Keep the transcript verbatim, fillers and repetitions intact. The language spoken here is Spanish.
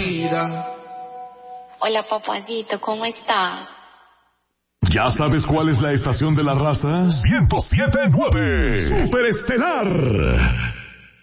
vida. Hola, papacito, ¿cómo está? ¿Ya sabes cuál es la estación de la raza? ciento siete punto nueve Superestelar.